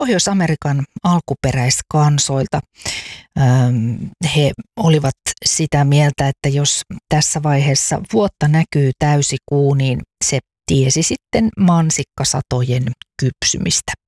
Pohjois-Amerikan alkuperäiskansoilta. He olivat sitä mieltä, että jos tässä vaiheessa vuotta näkyy täysikuu, niin se tiesi sitten mansikkasatojen kypsymistä.